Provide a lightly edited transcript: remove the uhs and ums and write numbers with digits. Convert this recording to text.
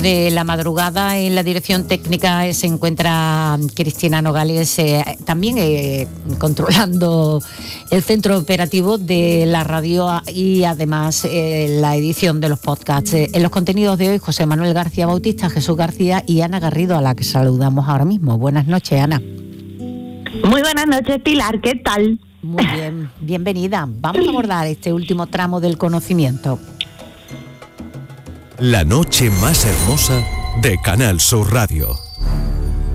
de la madrugada. En la dirección técnica se encuentra Cristina Nogales, también controlando el centro operativo de la radio y además la edición de los podcasts. En los contenidos de hoy, José Manuel García Bautista, Jesús García y Ana Garrido, a la que saludamos ahora mismo. Buenas noches, Ana. Muy buenas noches, Pilar, ¿qué tal? Muy bien, bienvenida. Vamos a abordar este último tramo del conocimiento. La noche más hermosa de Canal Sur Radio.